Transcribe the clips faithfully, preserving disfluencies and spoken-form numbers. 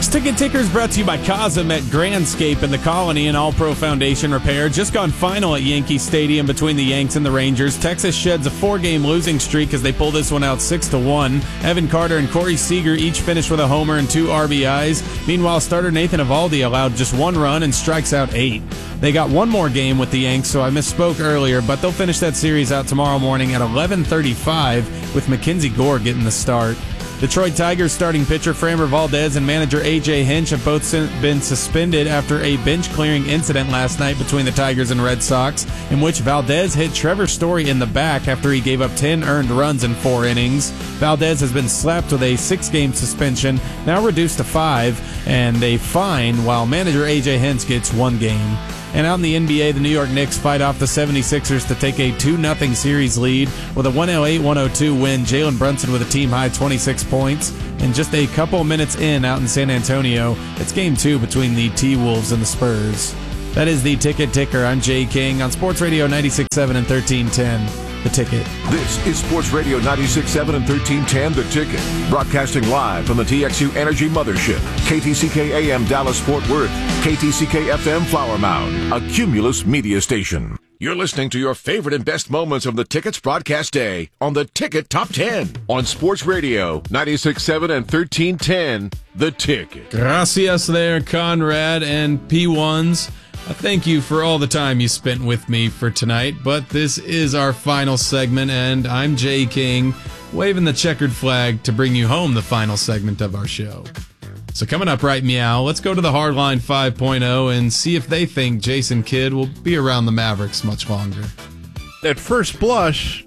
This Ticket Ticker is brought to you by Cosm at Grandscape and the Colony and All-Pro Foundation Repair. Just gone final at Yankee Stadium between the Yanks and the Rangers. Texas sheds a four-game losing streak as they pull this one out six to one. Evan Carter and Corey Seager each finished with a homer and two R B Is. Meanwhile, starter Nathan Eovaldi allowed just one run and strikes out eight. They got one more game with the Yanks, so I misspoke earlier, but they'll finish that series out tomorrow morning at eleven thirty-five with Mackenzie Gore getting the start. Detroit Tigers starting pitcher Framber Valdez and manager A J Hinch have both been suspended after a bench-clearing incident last night between the Tigers and Red Sox, in which Valdez hit Trevor Story in the back after he gave up ten earned runs in four innings. Valdez has been slapped with a six-game suspension, now reduced to five, and a fine, while manager A J Hinch gets one game. And out in the N B A, the New York Knicks fight off the seventy-sixers to take a two nothing series lead. With a one oh eight one oh two win, Jalen Brunson with a team-high twenty-six points. And just a couple minutes in out in San Antonio, it's game two between the T-Wolves and the Spurs. That is the Ticket Ticker. I'm Jay King on Sports Radio ninety-six point seven and thirteen ten. The Ticket. This is Sports Radio ninety-six point seven and thirteen ten, The Ticket. Broadcasting live from the T X U Energy Mothership. K T C K A M Dallas Fort Worth. K T C K F M Flower Mound. A Cumulus media station. You're listening to your favorite and best moments of the Ticket's broadcast day on the Ticket Top ten. On Sports Radio ninety-six point seven and thirteen ten, The Ticket. Gracias there, Conrad and P ones. Uh, thank you for all the time you spent with me for tonight, but this is our final segment, and I'm Jay King, waving the checkered flag to bring you home the final segment of our show. So coming up right meow, let's go to the Hardline five point oh and see if they think Jason Kidd will be around the Mavericks much longer. At first blush,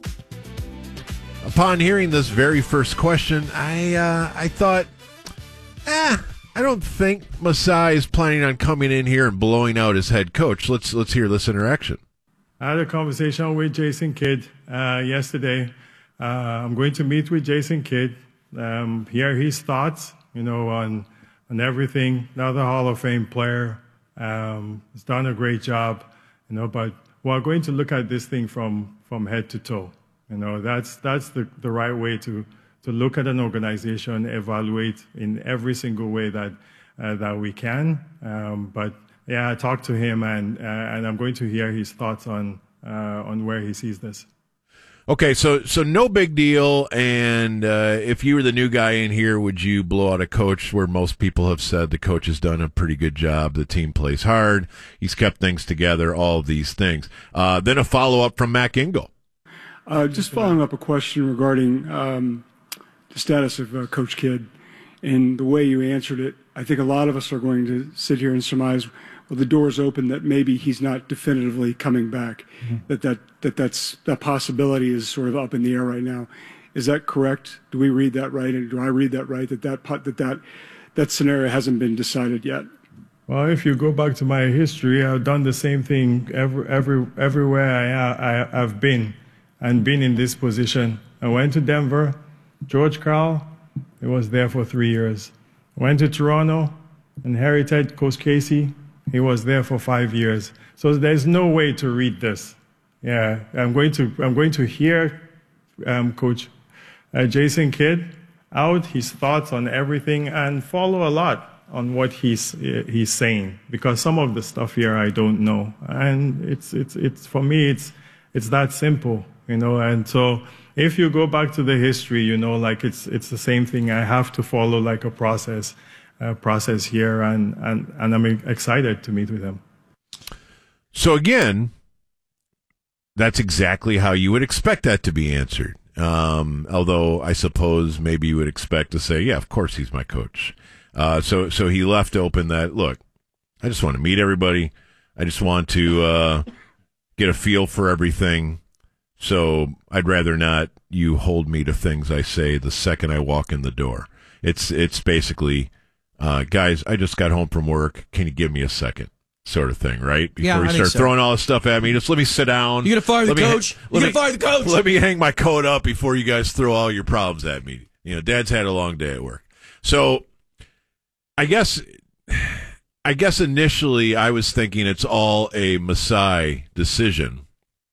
upon hearing this very first question, I uh, I thought, eh, I don't think Masai is planning on coming in here and blowing out his head coach. Let's let's hear this interaction. I had a conversation with Jason Kidd uh, yesterday. Uh, I'm going to meet with Jason Kidd, um, hear his thoughts, you know, on on everything. Another Hall of Fame player, um, has done a great job, you know. But we're going to look at this thing from from head to toe. You know, that's that's the the right way to. to look at an organization, evaluate in every single way that uh, that we can. Um, but yeah, I talked to him, and uh, and I'm going to hear his thoughts on uh, on where he sees this. Okay, so so no big deal. And uh, if you were the new guy in here, would you blow out a coach where most people have said the coach has done a pretty good job? The team plays hard. He's kept things together. All of these things. Uh, then a follow up from Mac Engel. Uh, just following up a question regarding. Um, the status of uh, Coach Kidd and the way you answered it. I think a lot of us are going to sit here and surmise, well, the door's open that maybe he's not definitively coming back, mm-hmm. that, that, that that's, that possibility is sort of up in the air right now. Is that correct? Do we read that right? And do I read that right, that that, that, that, that scenario hasn't been decided yet? Well, if you go back to my history, I've done the same thing every, every, everywhere I, I, I've been and been in this position. I went to Denver. George Karl, he was there for three years. Went to Toronto, inherited Coach Casey. He was there for five years. So there's no way to read this. Yeah, I'm going to I'm going to hear um, Coach uh, Jason Kidd out, his thoughts on everything, and follow a lot on what he's uh, he's saying, because some of the stuff here I don't know, and it's it's it's for me it's it's that simple, you know, and so. If you go back to the history, you know, like it's it's the same thing. I have to follow like a process, uh, process here, and, and, and I'm excited to meet with him. So again, that's exactly how you would expect that to be answered. Um, although I suppose maybe you would expect to say, yeah, of course he's my coach. Uh, so so he left open that, look, I just want to meet everybody. I just want to uh, get a feel for everything. So I'd rather not you hold me to things I say the second I walk in the door. It's it's basically, uh, guys, I just got home from work. Can you give me a second? Sort of thing, right? Before yeah, you I start so. throwing all this stuff at me, just let me sit down. You gonna fire the let coach? Ha- you gonna me, fire the coach? Let me hang my coat up before you guys throw all your problems at me. You know, Dad's had a long day at work. So I guess I guess initially I was thinking it's all a Masai decision.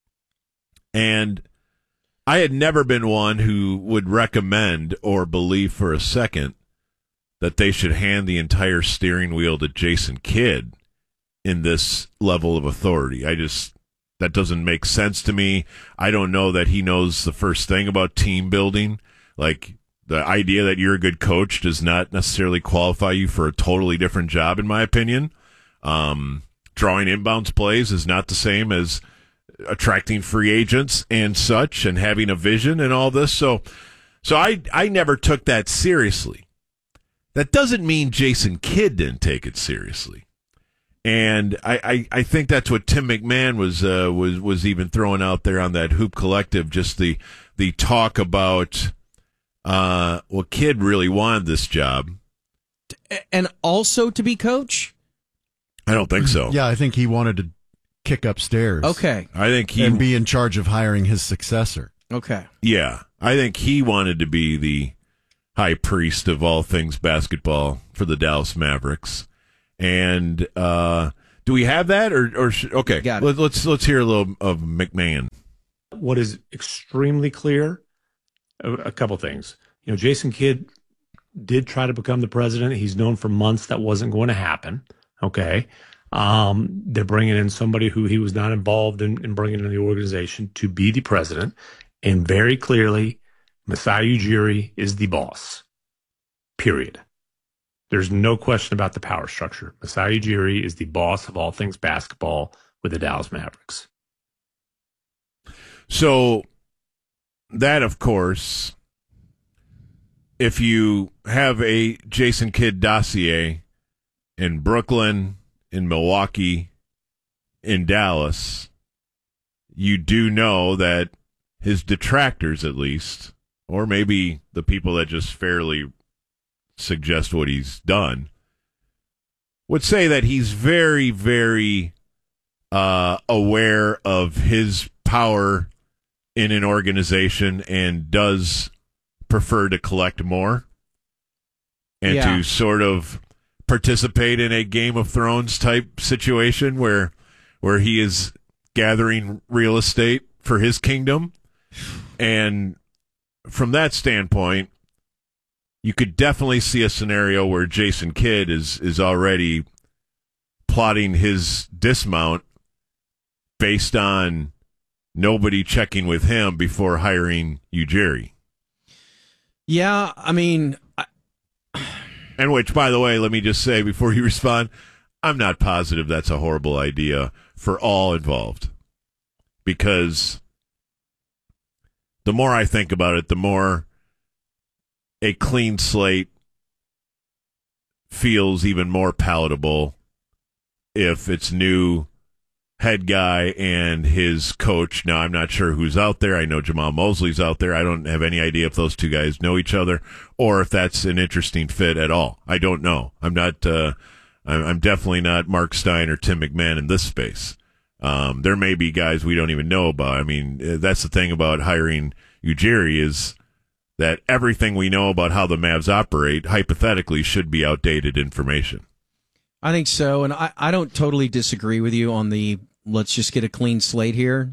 And I had never been one who would recommend or believe for a second that they should hand the entire steering wheel to Jason Kidd in this level of authority. I just, that doesn't make sense to me. I don't know that he knows the first thing about team building. Like, the idea that you're a good coach does not necessarily qualify you for a totally different job, in my opinion. Um, drawing inbounds plays is not the same as attracting free agents and such, and having a vision and all this. So, so I, I never took that seriously. That doesn't mean Jason Kidd didn't take it seriously. And I, I, I think that's what Tim McMahon was uh, was was even throwing out there on that Hoop Collective, just the the talk about, uh, well, Kidd really wanted this job. And also to be coach? I don't think so. Yeah, I think he wanted to kick upstairs. Okay. I think he... And be in charge of hiring his successor. Okay. Yeah, I think he wanted to be the high priest of all things basketball for the Dallas Mavericks. And uh, do we have that, or, or should, okay? Got it. Let, let's let's hear a little of McMahon. What is extremely clear, a, a couple things. You know, Jason Kidd did try to become the president. He's known for months that wasn't going to happen. Okay, um, they're bringing in somebody who he was not involved in, in bringing in the organization to be the president, and very clearly, Masai Ujiri is the boss. Period. There's no question about the power structure. Masai Ujiri is the boss of all things basketball with the Dallas Mavericks. So that, of course, if you have a Jason Kidd dossier in Brooklyn, in Milwaukee, in Dallas, you do know that his detractors, at least, or maybe the people that just fairly suggest what he's done, would say that he's very, very uh, aware of his power in an organization and does prefer to collect more and Yeah. to sort of participate in a Game of Thrones type situation where where he is gathering real estate for his kingdom. And from that standpoint, you could definitely see a scenario where Jason Kidd is is already plotting his dismount based on nobody checking with him before hiring Ujiri. Yeah, I mean... I- And which, by the way, let me just say before you respond, I'm not positive that's a horrible idea for all involved. Because the more I think about it, the more a clean slate feels even more palatable if it's new head guy and his coach. Now, I'm not sure who's out there. I know Jamal Mosley's out there. I don't have any idea if those two guys know each other or if that's an interesting fit at all. I don't know. I'm not, uh, I'm definitely not Mark Stein or Tim McMahon in this space. Um, there may be guys we don't even know about. I mean, that's the thing about hiring Ujiri is that everything we know about how the Mavs operate, hypothetically, should be outdated information. I think so, and I, I don't totally disagree with you on the let's just get a clean slate here.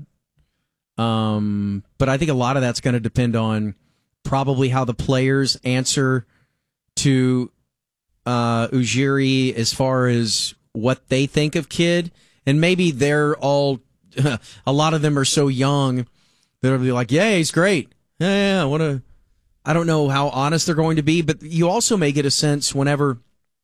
Um, but I think a lot of that's going to depend on probably how the players answer to uh, Ujiri as far as what they think of Kidd. And maybe they're all, a lot of them are so young that they'll be like, yeah, he's great. Yeah, yeah, I want to. I don't know how honest they're going to be, but you also may get a sense whenever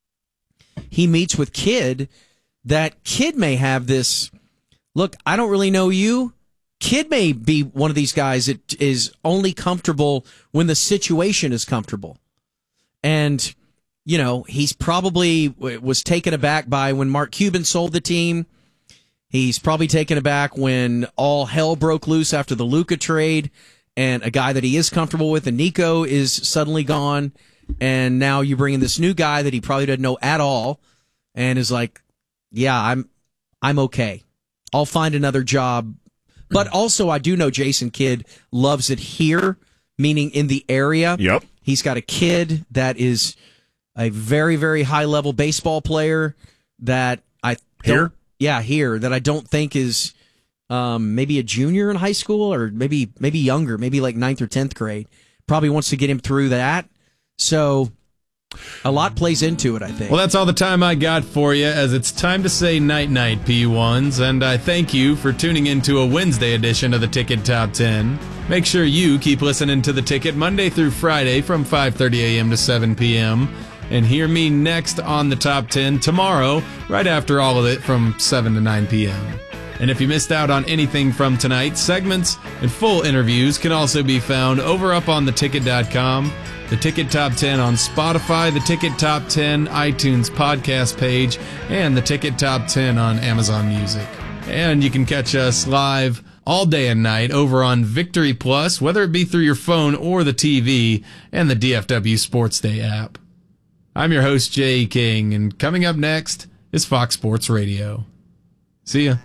he meets with Kidd that Kidd may have this, look, I don't really know you. Kidd may be one of these guys that is only comfortable when the situation is comfortable. And, you know, he's probably was taken aback by when Mark Cuban sold the team. He's probably taken aback when all hell broke loose after the Luka trade and a guy that he is comfortable with, and Nico, is suddenly gone. And now you bring in this new guy that he probably doesn't know at all and is like, yeah, I'm I'm okay. I'll find another job. But also I do know Jason Kidd loves it here, meaning in the area. Yep. He's got a kid that is a very, very high-level baseball player that I don't, Here? Yeah, here, that I don't think is um, maybe a junior in high school or maybe maybe younger, maybe like ninth or tenth grade. Probably wants to get him through that. So A lot plays into it, I think. Well, that's all the time I got for you, as it's time to say night-night, P ones, and I thank you for tuning in to a Wednesday edition of the Ticket Top ten. Make sure you keep listening to The Ticket Monday through Friday from five thirty a.m. to seven p.m., and hear me next on the Top ten tomorrow, right after all of it from seven to nine p.m. And if you missed out on anything from tonight, segments and full interviews can also be found over up on the ticket dot com. The Ticket Top ten on Spotify, the Ticket Top ten iTunes podcast page, and the Ticket Top ten on Amazon Music. And you can catch us live all day and night over on Victory Plus, whether it be through your phone or the T V, and the D F W Sports Day app. I'm your host, Jay King, and coming up next is Fox Sports Radio. See ya.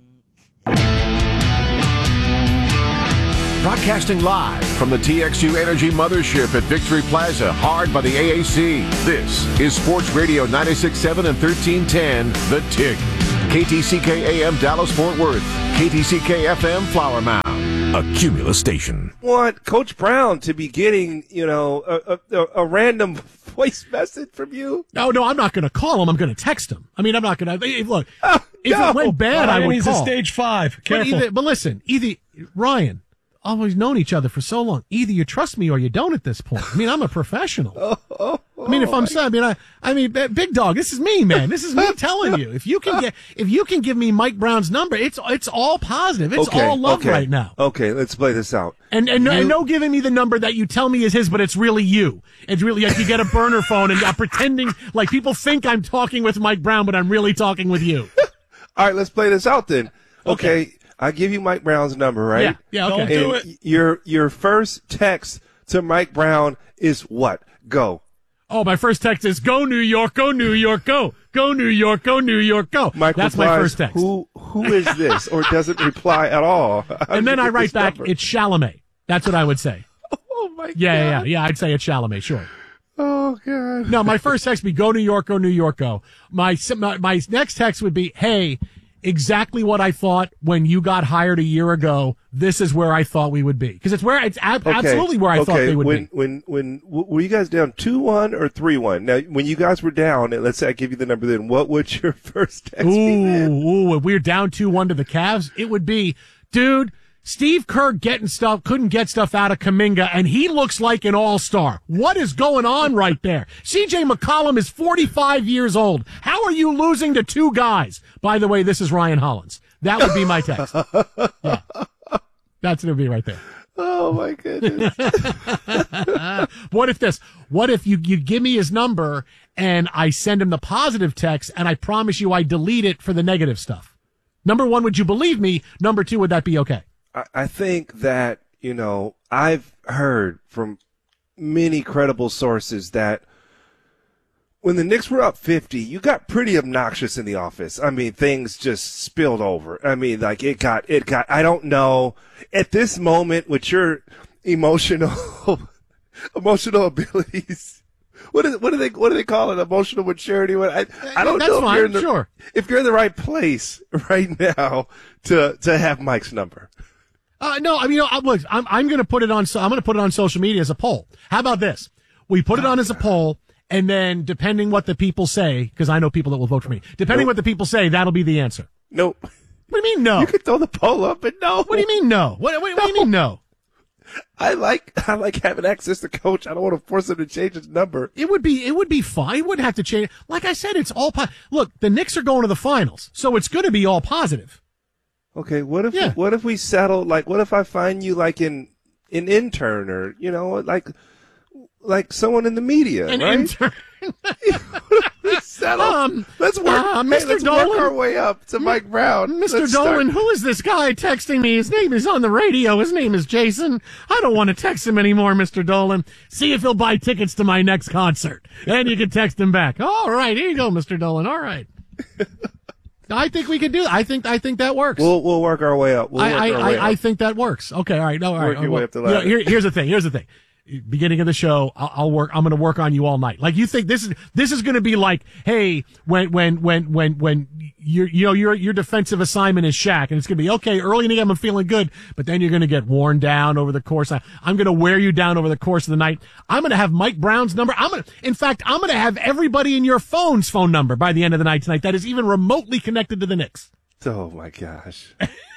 Broadcasting live from the T X U Energy Mothership at Victory Plaza, hard by the A A C. This is Sports Radio ninety-six point seven and thirteen ten, The Tick. K T C K A M Dallas-Fort Worth, K T C K F M Flower Mound, a Cumulus station. Want Coach Brown to be getting, you know, a, a, a random voice message from you? No, no, I'm not going to call him. I'm going to text him. I mean, I'm not going to. Look, oh, if no. it went bad, Ryan, I would he's call. a stage five. Careful. But, either, but listen, either Ryan, always known each other for so long. Either you trust me or you don't at this point. I mean, I'm a professional. oh, oh, I mean, if I'm saying, I mean, I, I mean, Big Dog, this is me, man. This is me telling you. If you can get, if you can give me Mike Brown's number, it's it's all positive. It's okay, all love okay. right now. Okay, let's play this out. And and, you, and no giving me the number that you tell me is his, but it's really you. It's really like you get a burner phone and I'm pretending like people think I'm talking with Mike Brown, but I'm really talking with you. All right, let's play this out then. Okay. Okay. I give you Mike Brown's number, right? Yeah, yeah, okay. Don't do and it. Your your first text to Mike Brown is what? Go. Oh, my first text is go New York, go New York, go. Go New York, go New York, go. Mike That's replies, my first text. Who who is this? Or doesn't reply at all. And then I write back, number? it's Chalamet. That's what I would say. Oh my god. Yeah, yeah, yeah, yeah, I'd say it's Chalamet, sure. Oh god. No, my first text would be go New York, go New York, go. My, my, my next text would be, hey, exactly what I thought when you got hired a year ago. This is where I thought we would be. Because it's where it's ab- Okay. absolutely where I okay. thought they would when, be. When when when were you guys down two one or three one? Now, when you guys were down, and let's say I give you the number, then what would your first text be? Then? Ooh, ooh, if we were down two one to the Cavs, it would be, dude, Steve Kerr getting stuff, couldn't get stuff out of Kuminga, and he looks like an all-star. What is going on right there? C J McCollum is forty-five years old. How are you losing to two guys? By the way, this is Ryan Hollins. That would be my text. Yeah. That's what it would be right there. Oh my goodness. What if this? What if you, you give me his number and I send him the positive text and I promise you I delete it for the negative stuff? Number one, would you believe me? Number two, would that be okay? I, I think that, you know, I've heard from many credible sources that when the Knicks were up fifty, you got pretty obnoxious in the office. I mean, things just spilled over. I mean, like it got, it got, I don't know. At this moment, with your emotional, emotional abilities, what is, what do they, what do they call it? Emotional maturity? What I, I don't That's know if fine, you're in the, sure. if you're in the right place right now to, to have Mike's number. Uh, no, I mean, you know, look, I'm, I'm going to put it on, so I'm going to put it on social media as a poll. How about this? We put it on as a poll. And then, depending what the people say, because I know people that will vote for me, depending Nope. what the people say, that'll be the answer. Nope. What do you mean no? You could throw the poll up and no. What do you mean no? What, what, what do you mean no? I like I like having access to Coach. I don't want to force him to change his number. It would be it would be fine. It wouldn't have to change. Like I said, it's all po- look. The Knicks are going to the finals, so it's going to be all positive. Okay, what if Yeah. what if we settle? Like, what if I find you like in an intern or you know like like someone in the media, An right? intern. Let's settle. Um, let's work. uh, hey, Mister let's Dolan? work our way up to Mike Brown. Mister Let's Dolan, start. who is this guy texting me? His name is on the radio. His name is Jason. I don't want to text him anymore, Mister Dolan. See if he'll buy tickets to my next concert. And you can text him back. All right, here you go, Mister Dolan. All right. I think we could do I think I think that works. We'll we'll work our way up. We'll I, work I, our way I, I up. think that works. Okay, all right. No, all right. Work your Well, way up the you know, ladder. here, here's the thing. Here's the thing. beginning of the show, I'll, I'll work, I'm going to work on you all night. Like, you think this is, this is going to be like, hey, when, when, when, when, when you're, you know, your, your defensive assignment is Shaq, and it's going to be, okay, early in the game, I'm feeling good, but then you're going to get worn down over the course. I, I'm going to wear you down over the course of the night. I'm going to have Mike Brown's number. I'm going to, in fact, I'm going to have everybody in your phone's phone number by the end of the night tonight that is even remotely connected to the Knicks. Oh my gosh.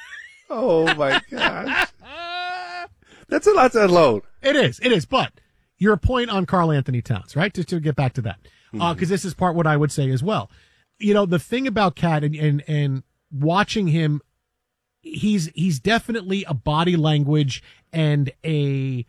Oh my gosh. That's a lot to unload. It is. It is. But your point on Karl Anthony Towns, right? Just to get back to that. Mm-hmm. Uh, cause this is part what I would say as well. You know, the thing about Cat and, and, and watching him, he's, he's definitely a body language and a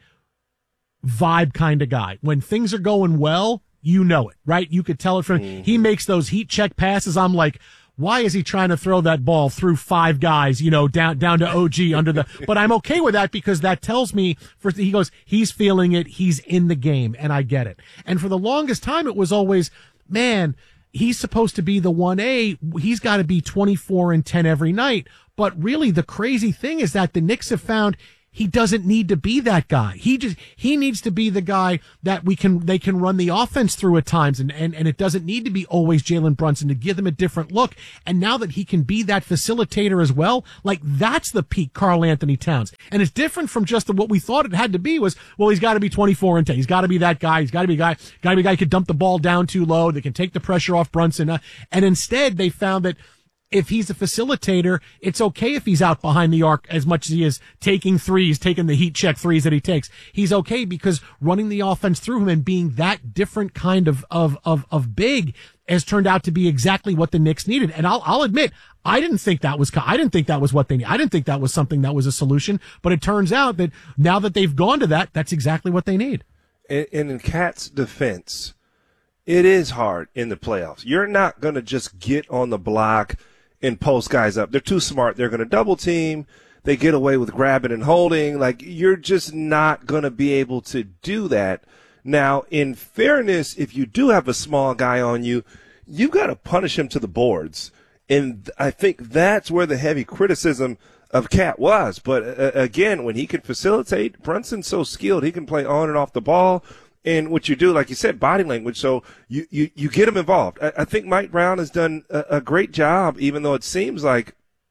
vibe kind of guy. When things are going well, you know it, right? You could tell it from, mm-hmm. he makes those heat check passes. I'm like, why is he trying to throw that ball through five guys, you know, down, down to O G under the, but I'm okay with that because that tells me first, he goes, he's feeling it. He's in the game and I get it. And for the longest time, it was always, man, he's supposed to be the one A. He's got to be twenty-four and ten every night. But really the crazy thing is that the Knicks have found he doesn't need to be that guy. He just, he needs to be the guy that we can, they can run the offense through at times. And, and, and it doesn't need to be always Jalen Brunson to give them a different look. And now that he can be that facilitator as well, like that's the peak Karl Anthony Towns. And it's different from just the, what we thought it had to be was, well, he's got to be twenty-four and ten. He's got to be that guy. He's got to be a guy, got to be a guy who can dump the ball down too low. They can take the pressure off Brunson. Uh, and instead they found that if he's a facilitator, it's okay if he's out behind the arc as much as he is taking threes, taking the heat check threes that he takes. He's okay because running the offense through him and being that different kind of, of, of, of big has turned out to be exactly what the Knicks needed. And I'll, I'll admit, I didn't think that was, I didn't think that was what they need. I didn't think that was something that was a solution, but it turns out that now that they've gone to that, that's exactly what they need. And, and in Cat's defense, it is hard in the playoffs. You're not going to just get on the block and post guys up. They're too smart. They're going to double team. They get away with grabbing and holding. Like, you're just not going to be able to do that. Now, in fairness, if you do have a small guy on you, you've got to punish him to the boards. And I think that's where the heavy criticism of Cat was. But uh, again, when he can facilitate, Brunson's so skilled. He can play on and off the ball. And what you do, like you said, body language. So you, you, you get him involved. I, I think Mike Brown has done a, a great job, even though it seems like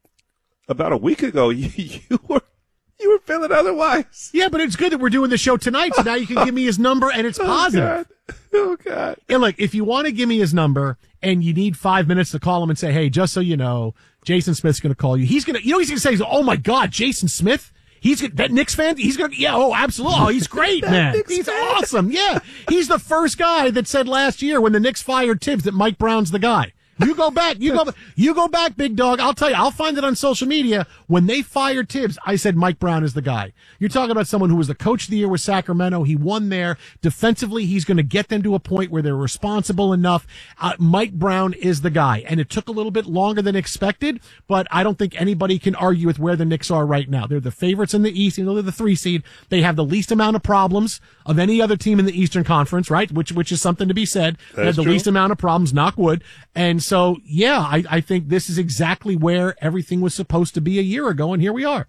about a week ago you, you were you were feeling otherwise. Yeah, but it's good that we're doing the show tonight, so now you can give me his number, and it's positive. Oh, God. Oh, God. And look, if you want to give me his number and you need five minutes to call him and say, hey, just so you know, Jason Smith's going to call you. He's going to, you know, he's going to say, oh, my God, Jason Smith? He's that Knicks fan. He's gonna, yeah, oh, absolutely. Oh, he's great, man. He's awesome. Yeah, he's the first guy that said last year when the Knicks fired Tibbs that Mike Brown's the guy. You go back, you go, you go back, big dog. I'll tell you, I'll find it on social media. When they fired Tibbs, I said Mike Brown is the guy. You're talking about someone who was the coach of the year with Sacramento. He won there. Defensively, he's going to get them to a point where they're responsible enough. Uh, Mike Brown is the guy. And it took a little bit longer than expected, but I don't think anybody can argue with where the Knicks are right now. They're the favorites in the East. You know, they're the three seed. They have the least amount of problems of any other team in the Eastern Conference, right? Which, which is something to be said. That's they have the true. least amount of problems, knock wood. And so, yeah, I, I think this is exactly where everything was supposed to be a year ago, and here we are.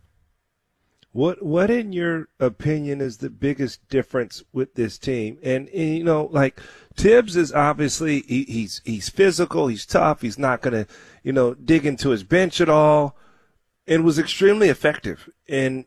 What, what in your opinion is the biggest difference with this team? And, and you know, like Tibbs is obviously he, he's he's physical, he's tough, he's not going to, you know, dig into his bench at all, and was extremely effective. And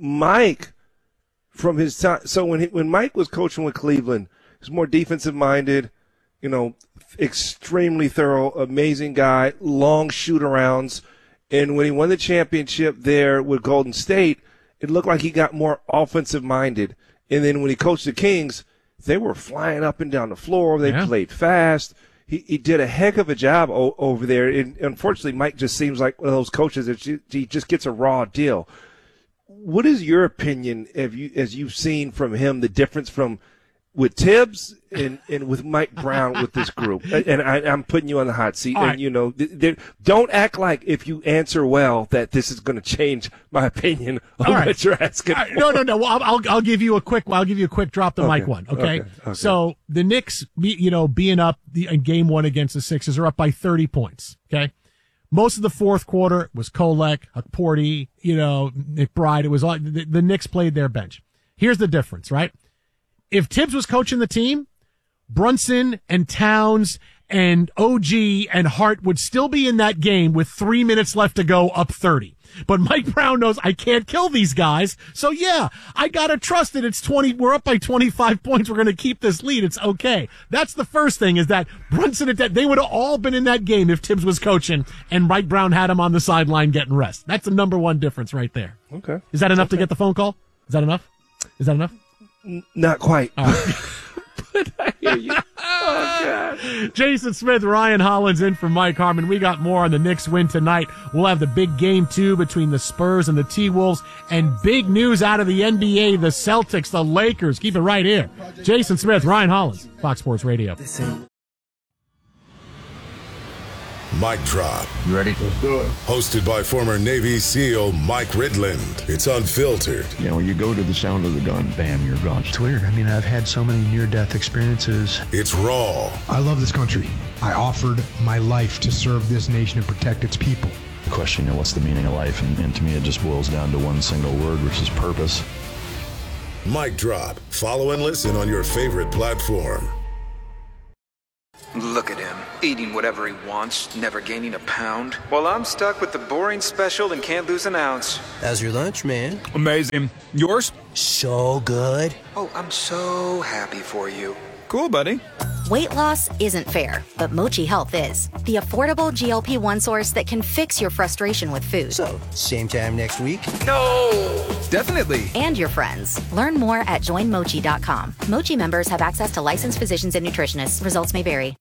Mike, from his time, so when he, when Mike was coaching with Cleveland, he was more defensive minded. You know, extremely thorough, amazing guy, long shoot arounds. And when he won the championship there with Golden State, it looked like he got more offensive minded. And then when he coached the Kings, they were flying up and down the floor. They yeah. played fast. He, he did a heck of a job o- over there. And unfortunately, Mike just seems like one of those coaches that he just gets a raw deal. What is your opinion, have you, as you've seen from him, the difference from with Tibbs and, and with Mike Brown with this group? And I, I'm putting you on the hot seat. All and, right. you know, don't act like if you answer well that this is going to change my opinion on All what right. you're asking right. No, no, no. Well, I'll, I'll, I'll give you a quick, I'll give you a quick drop the okay. mic one. Okay? Okay. okay. So the Knicks, you know, being up the, in game one against the Sixers are up by thirty points. Okay. Most of the fourth quarter was Kolek, Porty, you know, McBride. It was all, the, the Knicks played their bench. Here's the difference, right? if Tibbs was coaching the team, Brunson and Towns and O G and Hart would still be in that game with three minutes left to go, up thirty. But Mike Brown knows I can't kill these guys. So yeah, I gotta trust that it's twenty. We're up by twenty-five points. We're gonna keep this lead. It's okay. That's the first thing, is that Brunson and that they would have all been in that game if Tibbs was coaching and Mike Brown had him on the sideline getting rest. That's the number one difference right there. Okay. Is that enough okay. to get the phone call? Is that enough? Is that enough? N- not quite. All right. But I hear you. Oh, God. Jason Smith, Ryan Hollins in for Mike Harmon. We got more on the Knicks win tonight. We'll have the big game two between the Spurs and the T-Wolves, and big news out of the N B A, the Celtics, the Lakers. Keep it right here. Jason Smith, Ryan Hollins, Fox Sports Radio. Mic Drop. You ready? Let's do it. Hosted by former Navy SEAL Mike Ridland. It's unfiltered. You know, when you go to the sound of the gun, bam, you're gone. It's weird. I mean, I've had so many near-death experiences. It's raw. I love this country. I offered my life to serve this nation and protect its people. The question, you know, what's the meaning of life? And, and to me, it just boils down to one single word, which is purpose. Mic Drop. Follow and listen on your favorite platform. Look at him, eating whatever he wants, never gaining a pound. While I'm stuck with the boring special and can't lose an ounce. How's your lunch, man? Amazing. Yours? So good. Oh, I'm so happy for you. Cool, buddy. Weight loss isn't fair, but Mochi Health is. The affordable G L P one source that can fix your frustration with food. So, same time next week? No! Definitely. And your friends. Learn more at join mochi dot com. Mochi members have access to licensed physicians and nutritionists. Results may vary.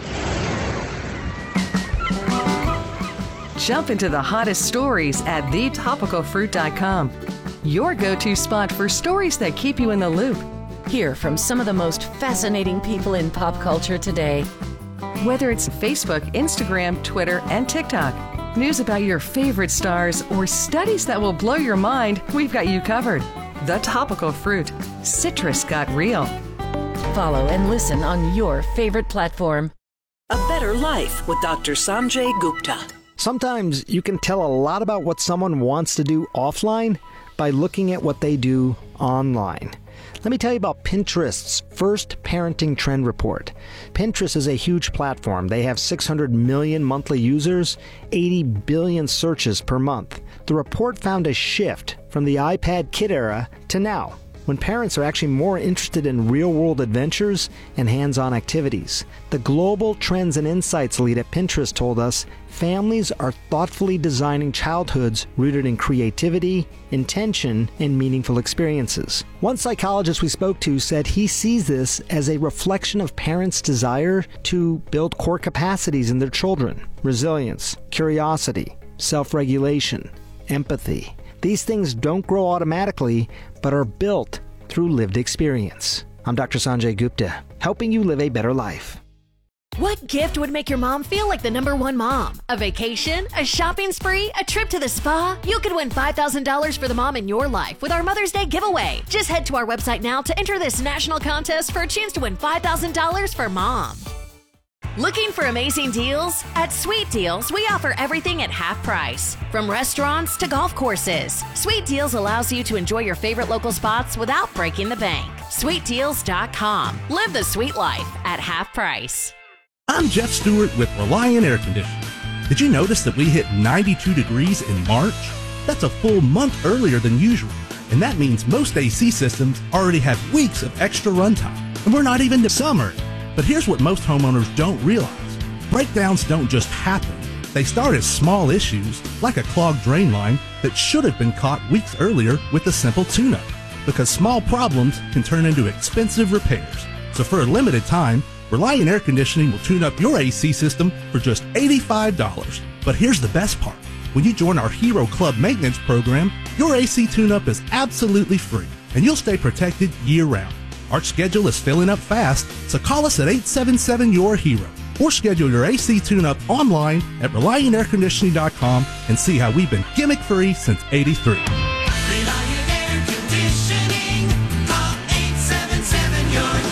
Jump into the hottest stories at the topical fruit dot com. Your go-to spot for stories that keep you in the loop. Hear from some of the most fascinating people in pop culture today. Whether it's Facebook, Instagram, Twitter, and TikTok, news about your favorite stars, or studies that will blow your mind, we've got you covered. The Topical Fruit. Citrus got real. Follow and listen on your favorite platform. A Better Life with Doctor Sanjay Gupta. Sometimes you can tell a lot about what someone wants to do offline by looking at what they do online. Let me tell you about Pinterest's first parenting trend report. Pinterest is a huge platform. They have six hundred million monthly users, eighty billion searches per month. The report found a shift from the iPad kid era to now, when parents are actually more interested in real-world adventures and hands-on activities. The Global Trends and Insights lead at Pinterest told us families are thoughtfully designing childhoods rooted in creativity, intention, and meaningful experiences. One psychologist we spoke to said he sees this as a reflection of parents' desire to build core capacities in their children: resilience, curiosity, self-regulation, empathy. These things don't grow automatically, but are built through lived experience. I'm Doctor Sanjay Gupta, helping you live a better life. What gift would make your mom feel like the number one mom? A vacation? A shopping spree? A trip to the spa? You could win five thousand dollars for the mom in your life with our Mother's Day giveaway. Just head to our website now to enter this national contest for a chance to win five thousand dollars for mom. Looking for amazing deals? At Sweet Deals, we offer everything at half price. From restaurants to golf courses, Sweet Deals allows you to enjoy your favorite local spots without breaking the bank. sweet deals dot com. Live the sweet life at half price. I'm Jeff Stewart with Reliant Air Conditioning. Did you notice that we hit ninety-two degrees in March? That's a full month earlier than usual, and that means most A C systems already have weeks of extra runtime, and we're not even to summer. But here's what most homeowners don't realize. Breakdowns don't just happen. They start as small issues, like a clogged drain line that should have been caught weeks earlier with a simple tune-up, because small problems can turn into expensive repairs. So for a limited time, Reliant Air Conditioning will tune up your A C system for just eighty-five dollars. But here's the best part. When you join our Hero Club maintenance program, your A C tune-up is absolutely free, and you'll stay protected year-round. Our schedule is filling up fast, so call us at eight seven seven, Y O U R HERO or schedule your A C tune-up online at reliant air conditioning dot com and see how we've been gimmick-free since eighty-three. Reliant Air Conditioning. Call eight seven seven, Y O U R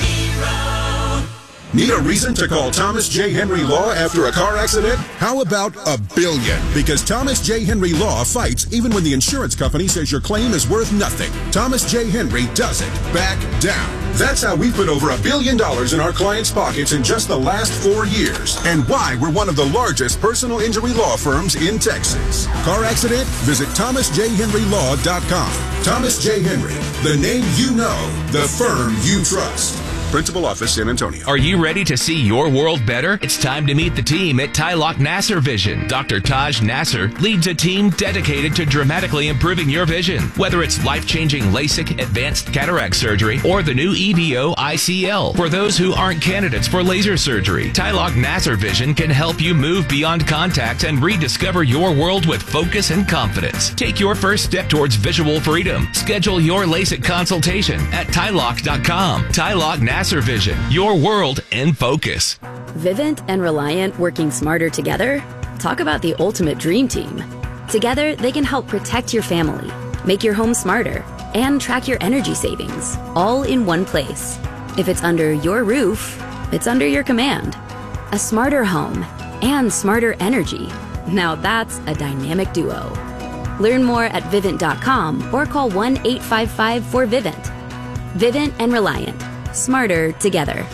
HERO. Need a reason to call Thomas J. Henry Law after a car accident? How about a billion? Because Thomas J. Henry Law fights even when the insurance company says your claim is worth nothing. Thomas J. Henry doesn't back down. That's how we put over a billion dollars in our clients' pockets in just the last four years, and why we're one of the largest personal injury law firms in Texas. Car accident? Visit thomas j henry law dot com. Thomas J. Henry, the name you know, the firm you trust. Principal Office, San Antonio. Are you ready to see your world better? It's time to meet the team at Tylock Nasser Vision. Doctor Taj Nasser leads a team dedicated to dramatically improving your vision. Whether it's life-changing LASIK advanced cataract surgery or the new E V O I C L. For those who aren't candidates for laser surgery, Tylock Nasser Vision can help you move beyond contacts and rediscover your world with focus and confidence. Take your first step towards visual freedom. Schedule your LASIK consultation at Tylock dot com. Tylock Nasser Vision, your world in focus. Vivint and Reliant working smarter together? Talk about the ultimate dream team. Together, they can help protect your family, make your home smarter, and track your energy savings, all in one place. If it's under your roof, it's under your command. A smarter home and smarter energy. Now that's a dynamic duo. Learn more at Vivint dot com or call one eight five five four Vivint. Vivint and Reliant. Smarter together.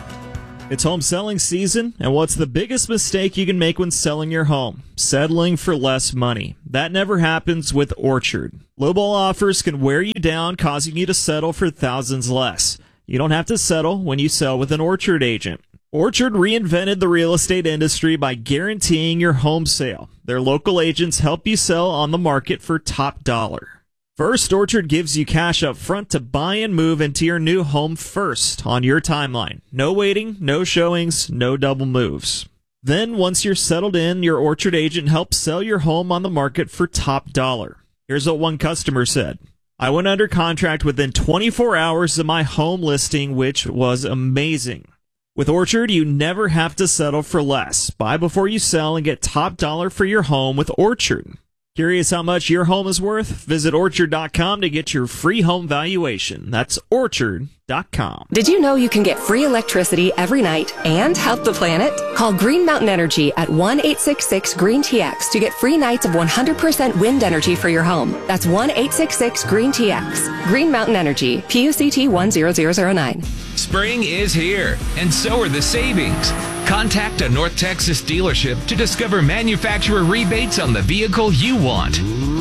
It's home selling season, and what's the biggest mistake you can make when selling your home? Settling for less money. That never happens with Orchard. Lowball offers can wear you down, causing you to settle for thousands less. You don't have to settle when you sell with an Orchard agent. Orchard reinvented the real estate industry by guaranteeing your home sale. Their local agents help you sell on the market for top dollar. First, Orchard gives you cash up front to buy and move into your new home first on your timeline. No waiting, no showings, no double moves. Then, once you're settled in, your Orchard agent helps sell your home on the market for top dollar. Here's what one customer said. I went under contract within twenty-four hours of my home listing, which was amazing. With Orchard, you never have to settle for less. Buy before you sell and get top dollar for your home with Orchard. Curious how much your home is worth? Visit orchard dot com to get your free home valuation. That's orchard dot com. Did you know you can get free electricity every night and help the planet? Call Green Mountain Energy at one eight six six green T X to get free nights of one hundred percent wind energy for your home. That's one eight six six green T X. Green Mountain Energy, P U C T one zero zero zero nine. Spring is here, and so are the savings. Contact a North Texas dealership to discover manufacturer rebates on the vehicle you want.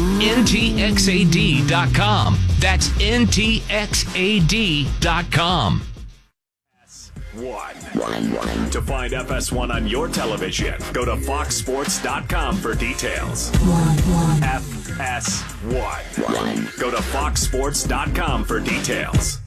N T X A D dot com. That's N T X A D dot com. One. To find F S one on your television, go to fox sports dot com for details. F S one. Go to fox sports dot com for details.